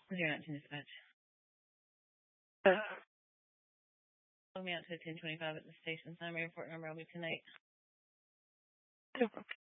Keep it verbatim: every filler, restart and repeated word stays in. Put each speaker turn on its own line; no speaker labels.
zero nineteen dispatch. Log me out to ten twenty-five at the station. Summary report number will be tonight.